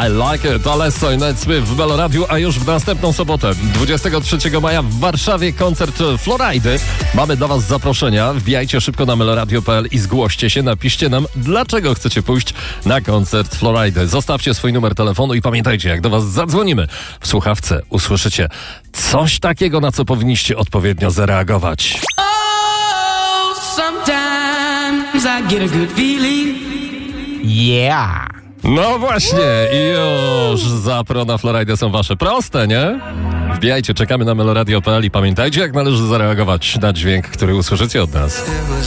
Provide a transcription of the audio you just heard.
I like it. Alesso i Ned Smith w Melo Radiu, a już w następną sobotę, 23 maja w Warszawie koncert Florajdy. Mamy dla was zaproszenia. Wbijajcie szybko na meloradio.pl i zgłoście się. Napiszcie nam, dlaczego chcecie pójść na koncert Florajdy. Zostawcie swój numer telefonu i pamiętajcie, jak do was zadzwonimy w słuchawce, usłyszycie coś takiego, na co powinniście odpowiednio zareagować. Sometimes I get a good feeling. Yeah! No właśnie, i już zapro na Florajdę są wasze. Proste, nie? Wbijajcie, czekamy na meloradio.pl i pamiętajcie, jak należy zareagować na dźwięk, który usłyszycie od nas.